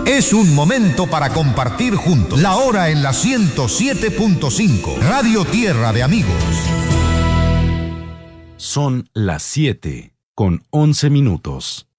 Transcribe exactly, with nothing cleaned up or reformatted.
Es un momento para compartir juntos. La hora en la ciento siete punto cinco. Radio Tierra de Amigos. Son las siete con once minutos.